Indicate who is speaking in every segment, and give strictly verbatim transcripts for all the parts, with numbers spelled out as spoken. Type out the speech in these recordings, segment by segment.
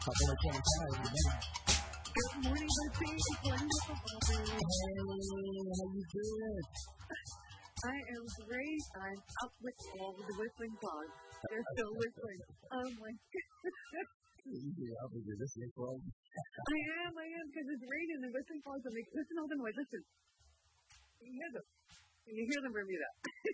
Speaker 1: Couple of twenty-five.
Speaker 2: Good morning, Lucy. Wonderful, Bobby.
Speaker 1: Hey, how you doing?
Speaker 2: I am great. I'm up with all the whistling frogs. They're still whistling. Oh, my goodness.
Speaker 1: Easy, I'll be good. This is fun.
Speaker 2: I am, I am, because it's raining. The whistling frogs are like, listen, Illinois, listen. Can you hear them? Can you hear them, Bermuda?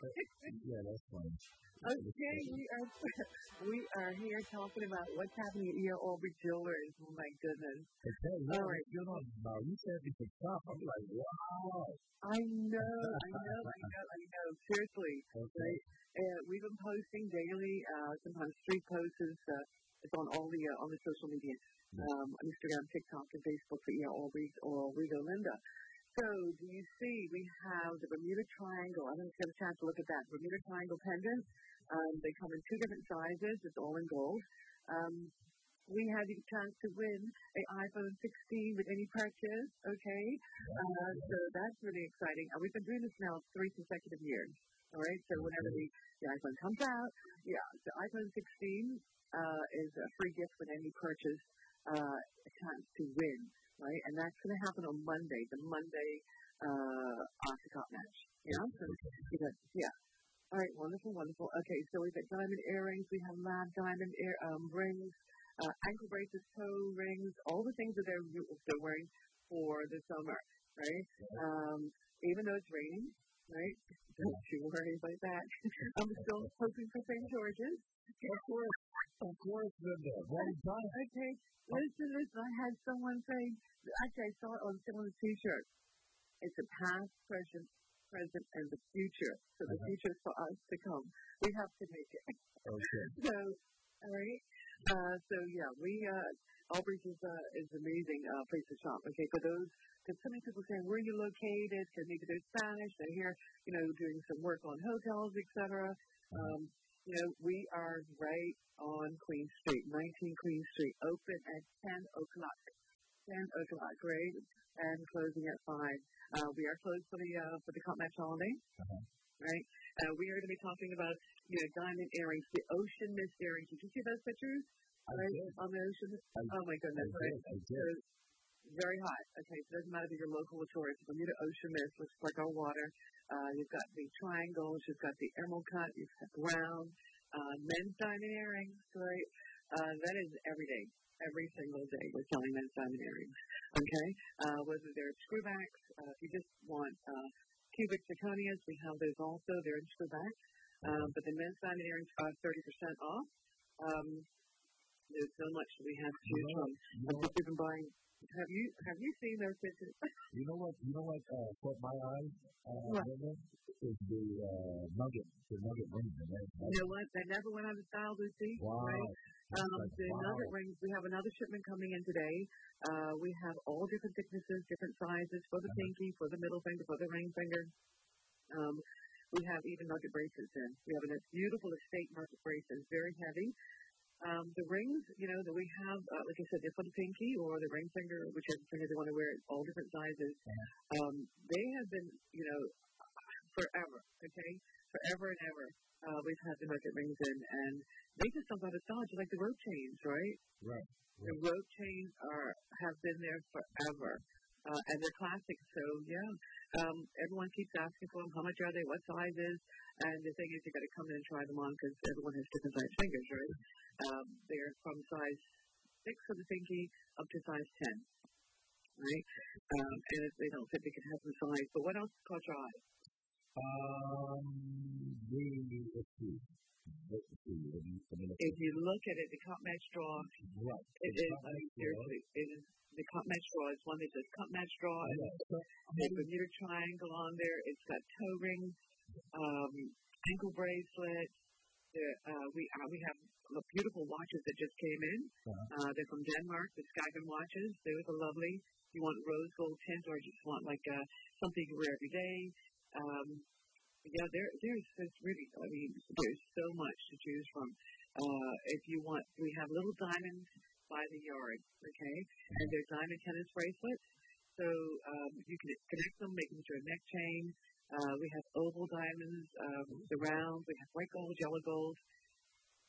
Speaker 1: Yeah, that's fine.
Speaker 2: Okay, we are we are here talking about what's happening at E R Aubrey Jewelers. Oh, my goodness.
Speaker 1: Okay,
Speaker 2: all right.
Speaker 1: You know, now you said we could stop. I'm like, wow.
Speaker 2: I know, I know, I know, I know. Seriously.
Speaker 1: Okay.
Speaker 2: Uh, we've been posting daily, uh, sometimes street posts. Uh, it's on all the uh, on the social media, um, on Instagram, TikTok, and Facebook for E R Aubrey or Rigo Linda. So, do you see, we have the Bermuda Triangle. I haven't got a chance to look at that. Bermuda Triangle pendant. Um, they come in two different sizes. It's all in gold. Um, we had the chance to win an iPhone sixteen with any purchase, okay? Uh, so, that's really exciting. And we've been doing this now three consecutive years, all right? So, whenever the, the iPhone comes out, yeah, the iPhone sixteen uh, is a free gift with any purchase, uh, a chance to win. Right, and that's going to happen on Monday, the Monday uh, Oscar match. Yeah, so because, yeah. All right, wonderful, wonderful. Okay, so we've got diamond earrings, we have lab diamond ear um, rings, uh, ankle bracelets, toe rings, all the things that they're they're wearing for the summer. Right, um, even though it's raining. Right, don't you worry about that. I'm still hoping for Saint George's.
Speaker 1: Of course, of course, Linda. One time.
Speaker 2: Okay, listen, listen. I had someone say, actually, I saw it on someone's T-shirt. It's a past, present, present, and the future. So the uh-huh. future is for us to come. We have to make it.
Speaker 1: Okay.
Speaker 2: So, all right. Uh, so yeah, we uh, Aubrey's is uh, is amazing uh, place to shop. Okay, for those, because so many people saying where are you located? Because maybe they're Spanish. They're here, you know, doing some work on hotels, et cetera. Um, you know, we are right on Queen Street, nineteen Queen Street, open at ten o'clock. ten o'clock, right? And closing at five. Uh, we are closed for the uh, for the Cup Match holiday, uh-huh. right? Uh, we are going to be talking about, you know, diamond earrings, the ocean mist earrings. Did you see those pictures?
Speaker 1: I
Speaker 2: right?
Speaker 1: did.
Speaker 2: On the ocean mist?
Speaker 1: I,
Speaker 2: oh, my goodness.
Speaker 1: I
Speaker 2: right?
Speaker 1: did. I did.
Speaker 2: So, very hot. Okay, so it doesn't matter if you're local or tourist. Bermuda Ocean Mist looks like our water. Uh, you've got the triangles. You've got the emerald cut. You've got brown. Uh, men's diamond earrings, right? Uh, that is every day. Every single day we're selling men's diamond earrings, okay? Uh, whether they're screwbacks, uh, if you just want uh, cubic zirconias, we have those also. They're in screwbacks. Um, but the men's diamond earrings are thirty percent off. Um, there's so much that we have to choose from. I've just been buying. Have you have you seen those pictures?
Speaker 1: You know what? You know what uh, caught my eye? Uh,
Speaker 2: what?
Speaker 1: Is the uh, nugget, the nugget rings. Right?
Speaker 2: You know what? They never went out of style, Lucy.
Speaker 1: Wow.
Speaker 2: Right? Um,
Speaker 1: like,
Speaker 2: the
Speaker 1: wow.
Speaker 2: nugget rings. We have another shipment coming in today. Uh, we have all different thicknesses, different sizes for the uh-huh. pinky, for the middle finger, for the ring finger. Um, we have even nugget bracelets in. We have a beautiful estate nugget bracelet, very heavy. Um, the rings, you know, that we have, uh, like I said, they're for the pinky or the ring finger, whichever finger they want to wear, all different sizes. Um, they have been, you know, forever, okay? Forever and ever. Uh, we've had the nugget rings in, and they just don't out of style, just like the rope chains, right?
Speaker 1: Right.
Speaker 2: right. The rope chains are have been there forever, uh, and they're classic. So, yeah, um, everyone keeps asking for them. How much are they? What sizes? And the thing is, you got to come in and try them on because everyone has different size fingers, right? Um, they're from size six for the pinky up to size ten, right? Um, and if they don't fit, they can have the size. But what else caught your eye?
Speaker 1: Um, the, let's see. Let's see.
Speaker 2: If you look at it, the cup match draw,
Speaker 1: right.
Speaker 2: it is, I mean, seriously, it is, the cup match draw is one that says cup match draw, and there's a Bermuda triangle on there. It's got toe rings, um, ankle bracelets. There, uh, we uh, we have beautiful watches that just came in. Uh-huh. Uh, they're from Denmark, the Skagen watches. They're lovely. You want rose gold tint or just want like uh, something you wear every day. Um, yeah, there, there's, there's really, I mean, there's so much to choose from. Uh, if you want, we have little diamonds by the yard, okay? And they're diamond tennis bracelets. So um, you can connect them, make them into a neck chain. Uh, we have oval diamonds, um, the round. We have white gold, yellow gold.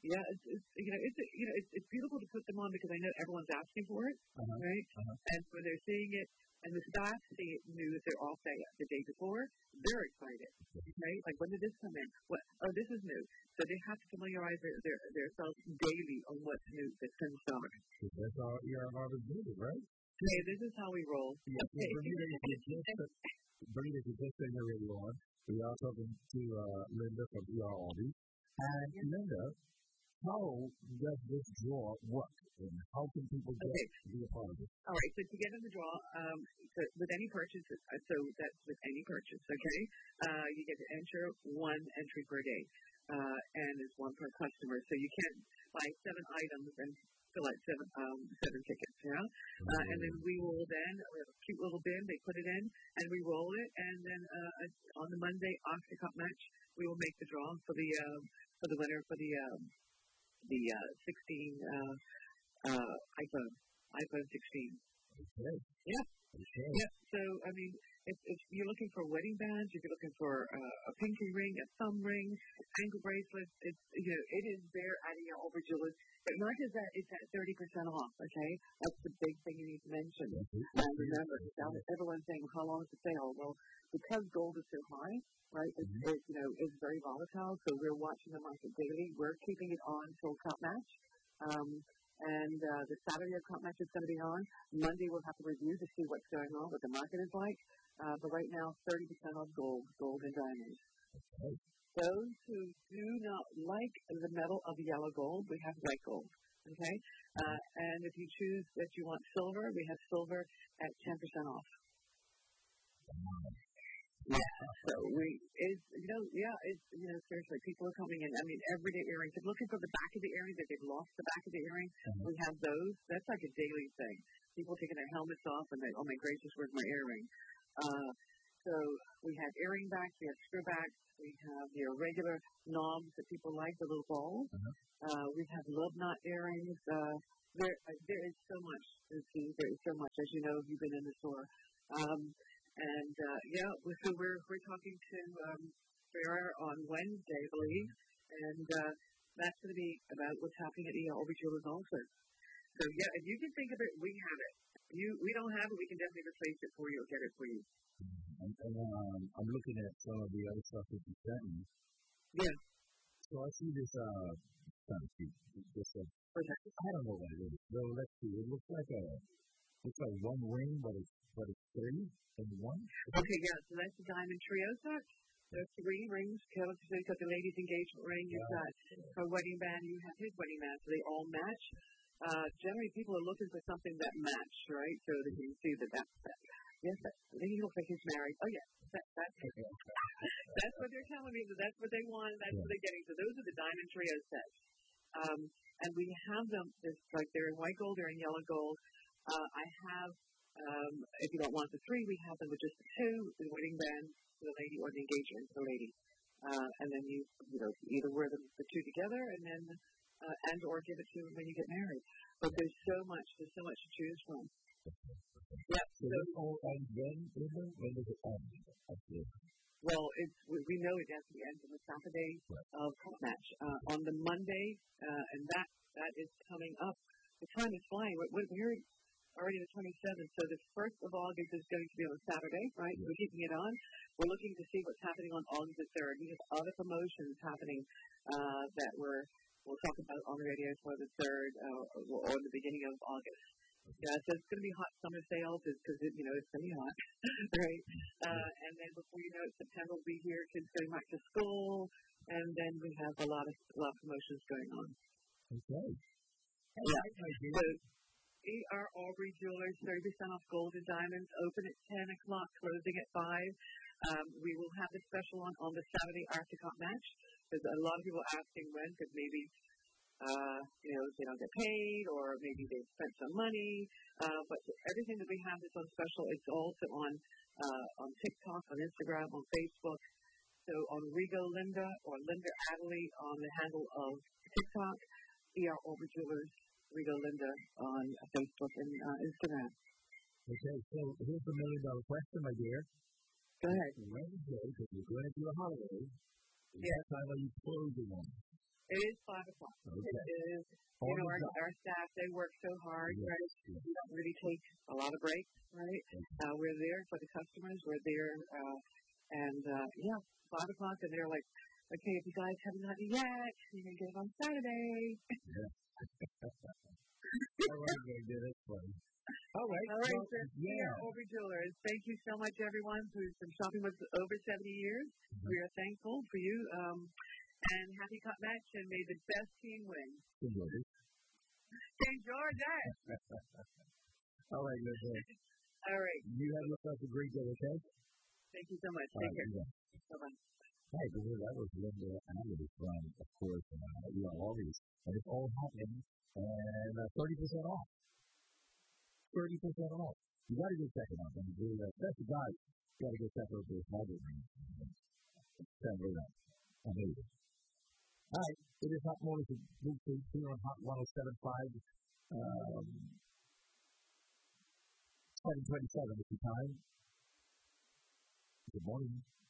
Speaker 2: Yeah, it's, it's you know it's you know it's, it's beautiful to put them on because I know everyone's asking for it,
Speaker 1: Uh-huh.
Speaker 2: right?
Speaker 1: Uh-huh.
Speaker 2: And when they're seeing it, and the staff see it knew that they're off day the day before, they're excited, right? Like when did this come in? What? Oh, this is new. So they have to familiarize their, their themselves daily on what's new that's in stock.
Speaker 1: That's all E R Harvard did, right?
Speaker 2: Hey, this is how we roll.
Speaker 1: Yeah,
Speaker 2: Okay.
Speaker 1: Bermuda, if you just, Bermuda, if you just turn your radio on, we are talking to uh, Linda from E R Albee. And
Speaker 2: Yeah.
Speaker 1: Linda, how does this draw work? And how can people get
Speaker 2: Okay.
Speaker 1: to be a part of it?
Speaker 2: All right, so to get in the draw, um, so with any purchase, uh, so that's with any purchase, okay? Uh, you get to enter one entry per day, uh, and it's one per customer. So you can't buy seven items and fill out seven, um, seven tickets, you know? Uh, and then we will then, we have a cute little bin, they put it in, and we roll it, and then uh, on the Monday Oscar Cup match, we will make the draw for the, um, for the winner for the, um, the uh, sixteen, uh, uh, iPhone, iPhone sixteen.
Speaker 1: Okay.
Speaker 2: Yeah.
Speaker 1: Okay.
Speaker 2: Yeah. So, I mean, if, if you're looking for wedding bands, if you're looking for uh, a pinky ring, a thumb ring, ankle bracelets, it's, you know, it is there at E R Albee Jewelers. But not just that, it's at thirty percent off, okay? That's the big thing you need to mention. And remember, now everyone's saying, how long is the sale? Well, because gold is so high, right, it's,
Speaker 1: Mm-hmm.
Speaker 2: it, you know, it's very volatile, so we're watching the market daily. We're keeping it on till cup match. Um, And uh, the Saturday of Cup match is going to be on. Monday we'll have to review to see what's going on, what the market is like. Uh, but right now, thirty percent off gold, gold and diamonds.
Speaker 1: Okay.
Speaker 2: Those who do not like the metal of yellow gold, we have white gold. Okay? Uh, and if you choose that you want silver, we have silver at ten percent off. Yeah, so we, it's, you know, yeah, it's, you know, seriously, people are coming in. I mean, everyday earrings. If looking for the back of the earring, that they've lost the back of the earring,
Speaker 1: Uh-huh.
Speaker 2: we have those. That's like a daily thing. People taking their helmets off and they, oh my gracious, where's my earring? Uh, so we have earring backs, we have screw backs, we have your regular knobs that people like, the little balls.
Speaker 1: Uh-huh.
Speaker 2: Uh, we have love knot earrings. Uh, there, uh, there is so much to see. There is so much, as you know, if you've been in the store. Um, And, uh, yeah, so we're, we're talking to, um, Farrah on Wednesday, I believe, and, uh, that's going to be about what's happening at E R Albee Jewelers also. So, yeah, if you can think of it, we have it. You, we don't have it, we can definitely replace it for you or get it for you.
Speaker 1: And, and um, I'm looking at some of the other stuff that you sent me.
Speaker 2: Yeah.
Speaker 1: So I see this, uh, kind of cute. This, uh,
Speaker 2: Okay.
Speaker 1: I don't know what it is. So let's see. It looks like a, looks like one ring, but it's, but it's three in one.
Speaker 2: Okay, yeah, so that's the diamond trio set. There's three rings. Caleb, so you've got the lady's engagement ring, you've got her wedding band, you have his wedding band, so they all match. Uh, generally, people are looking for something that match, right? So that you can see that that's that. Yes, that, then he looks like he's married. Oh, yeah, that, that's it. That's what they're telling me, that that's what they want, that's what they're getting. So those are the diamond trio sets. Um, and we have them, it's like they're in white gold, they're in yellow gold. Uh, I have, um, if you don't want the three, we have them with just the two, the wedding band for the lady or the engagement for the lady. Uh, and then you, you know, either wear them the two together and then, uh, and or give it to them when you get married. But there's so much, there's so much to choose from. Yep.
Speaker 1: So this all ends when, when, when does it end? Actually.
Speaker 2: Well, it's, we, we know it at the end of the Saturday of cup match. Uh, on the Monday, uh, and that, that is coming up. The time is flying. We're, we're already the twenty-seventh, so the first of August is going to be on Saturday, right? We're keeping it on. We're looking to see what's happening on August the third. We have other promotions happening uh, that we're, we'll talk about on the radio for the third uh, or the beginning of August. Yeah, so it's going to be hot summer sales because, you know, it's going to be hot, right? Uh, and then before you know it, September will be here, kids going back to school, and then we have a lot of, a lot of promotions going on.
Speaker 1: Okay.
Speaker 2: Yeah. So, E R Albee Jewelers, thirty percent off gold and diamonds, open at ten o'clock, closing at five. Um, we will have a special on on the Saturday after cup match. There's a lot of people asking when, because maybe, uh, you know, they don't get paid, or maybe they've spent some money. Uh, but everything that we have is on special. It's also on uh, on TikTok, on Instagram, on Facebook. So on Rigo Linda or Linda Adderley on the handle of TikTok, E R Albee Jewelers, Rigo Linda on Facebook and uh, Instagram.
Speaker 1: Okay, so here's the million dollar question, my dear.
Speaker 2: Go ahead.
Speaker 1: Wednesday, because we're going to do a holiday.
Speaker 2: Yeah.
Speaker 1: What time are you closing on?
Speaker 2: It is five o'clock.
Speaker 1: Okay.
Speaker 2: It is.
Speaker 1: On
Speaker 2: You know,
Speaker 1: the
Speaker 2: our,
Speaker 1: dot.
Speaker 2: our staff, they work so hard,
Speaker 1: Yes,
Speaker 2: right?
Speaker 1: yes.
Speaker 2: We don't really take a lot of breaks, right? Uh, we're there for the customers. We're there, uh, and, uh, yeah, five o'clock, and they're like, okay, if you guys haven't had it yet, you can get it on Saturday.
Speaker 1: Yeah. All right, very good. That's funny. All right.
Speaker 2: All right,
Speaker 1: Well,
Speaker 2: so
Speaker 1: yeah.
Speaker 2: here, Aubrey Jewelers. Thank you so much, everyone, who's been shopping with us over seventy years.
Speaker 1: Mm-hmm.
Speaker 2: We are thankful for you. Um, and happy cut match, and may the best team win.
Speaker 1: Enjoy it.
Speaker 2: Saint George,
Speaker 1: All right, Linda.
Speaker 2: all right.
Speaker 1: You have yourself a great day, okay?
Speaker 2: Thank you so much.
Speaker 1: All
Speaker 2: Take
Speaker 1: right,
Speaker 2: care.
Speaker 1: yeah.
Speaker 2: Bye-bye.
Speaker 1: Hey, because that was Linda Allen from, of course, uh, you know, all these. And it's all happening, and uh, thirty percent off. thirty percent off. You got to go check it out. And do that. That's the guy. You got to go check out this mobile ring. Check it out. Amazing. All right. It is Hot Mornings with Luke here on Hot one oh seven point five. Um, seven twenty-seven is the time. Good morning.